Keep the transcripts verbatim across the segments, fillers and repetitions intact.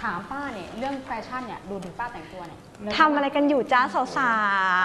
ถามป้าเนี่ยเรื่องแฟชั่นเนี่ยดูถึงป้าแต่งตัวเนี่ยทำอะไรกันอยู่จ้าสาว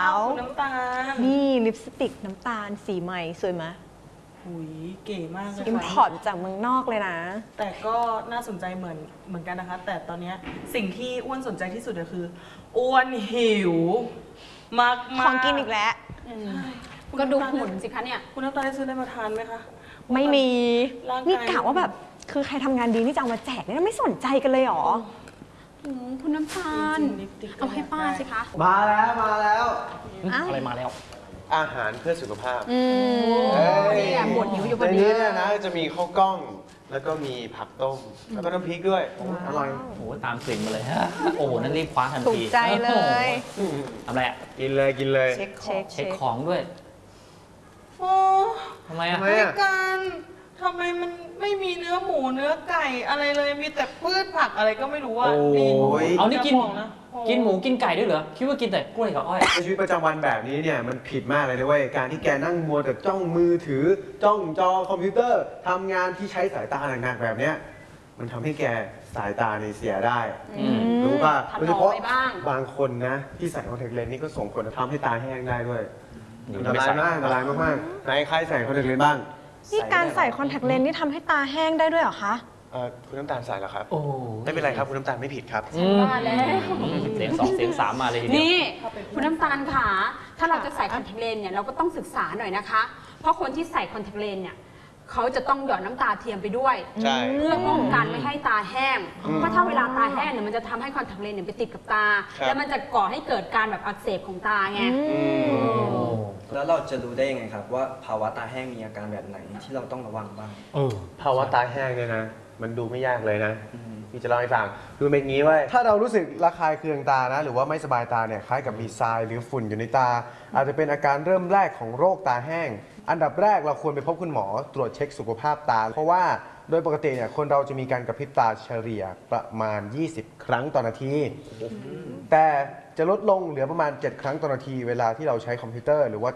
น้ำตาลๆนี่ลิปสติกน้ำตาลสีใหม่สวยไหมหุยเก๋มากเลยอิมพอร์ตจากเมืองนอกเลยนะแต่ก็น่าสนใจเหมือนเหมือนกันนะคะ แต่ตอนนี้สิ่งที่อ้วนสนใจที่สุดก็คืออ้วนหิวมากๆของกินอีกแล้วก็ดูหุ่นสิคะเนี่ยคุณน้ำตาลได้ซื้อได้มาทานไหมคะไม่มีร่างกายนี่กะว่าแบบคือใครทำงานดีนี่จะเอามาแจกเนี่ยไม่สนใจกันเลยเหรออืมคุณน้ำตาลลิปสติกเอาให้ป้าสิคะมาแล้วมาแล้วอ้าวอะไรมาแล้วอาหารเพื่อสุขภาพอืมเอ้ยนี่แหละบ่นหิวอยู่พอในดีนี้เนี่ยนะจะมีข้าวกล้อง แล้วก็มีผักต้ม แล้วก็น้ำพริกด้วยอร่อยโอ้โหตามกลิ่นมาเลยฮะโอ้โหนั่นรีบคว้าทันถูทีกใจเลยโอ้โหทำอะไรอ่ะกินเลยกินเลยเช็คเช็คเช็คของด้วยโอ้ทำไมอ่ะทำไมรายการทำไมมันไม่มีเนื้อหมูเนื้อไก่อะไรเลยมีแต่พืชผักอะไรก็ไม่รู้อ่ะโอ้ยเอานี่กินจะบะโอ้กินหมูกินไก่ด้วยเหรอ คิดว่ากินแต่กล้วยกับอ้อยในชีวิตประจำวันแบบนี้เนี่ยมันผิดมากเลยนะเว้ยการที่แกนั่งมัวแต่จ้องมือถือ จ้องจอคอมพิวเตอร์ทำงานที่ใช้สายตาหนักๆแบบเนี้ยมันทำให้แกสายตาเนี่ยเสียได้อืมรู้ป่ะทำโดยเฉพาะเอาไว้บ้างบางคนนะ ที่ใส่คอนแทคเลนส์นี่ก็ส่งผลทำให้ตาแห้งได้ด้วยเดี๋ยวอันตไม่ราใส่ยมากอันตรายมากๆไหนใครใส่คอนแทคเลนส์บ้างนี่การใส่คอนแทคเลนส์นี่ทำให้ตาแห้งได้ด้วยเหรอคะเอ่อคุณน้ำตาลใส่แล้วครับโอ้ไม่เป็นไรครับคุณน้ำตาลไม่ผิดครับอืมว่าแล้วเสียงสองเสียงสามมาเลยทีเดียวนี่คุณน้ำตาลขาถ้าเราจะใส่คอนแทคเลนส์เนี่ยเราก็ต้องศึกษาหน่อยนะคะ เพราะคนที่ใส่คอนแทคเลนส์เนี่ยเขาจะต้องหยอดน้ำตาเทียมไปด้วยใช่เพื่อป้องกันไม่ให้ตาแห้งอืมเพราะถ้าเวลาตาแห้งเนี่ยมันจะทำให้คอนแทคเลนส์เนี่ยไปติดกับตาครับแล้วมันจะก่อให้เกิดการแบบอักเสบของตาไงแล้วเราจะรู้ได้ยังไงครับว่าภาวะตาแห้งมีอาการแบบไหนที่เราต้องระวังบ้างเออภาวะตาแห้งเนี่ยนะ มันดูไม่ยากเลยนะพี่จะเล่าให้ฟังดูเป็นงี้ไว้ยถ้าเรารู้สึกระคายเคืองตานะ หรือว่าไม่สบายตาเนี่ยคล้ายกับมีทรายหรือฝุ่นอยู่ในตา อาจจะเป็นอาการเริ่มแรกของโรคตาแห้ง อันดับแรกเราควรไปพบคุณหมอตรวจเช็คสุขภาพตา เพราะว่าโดยปกติเนี่ยคนเราจะมีการกระพริบตาเฉลี่ยประมาณ ยี่สิบ ครั้งต่อนาที แต่จะลดลงเหลือประมาณ เจ็ด ครั้งต่อนาทีเวลาที่เราใช้คอมพิวเตอร์หรือว่า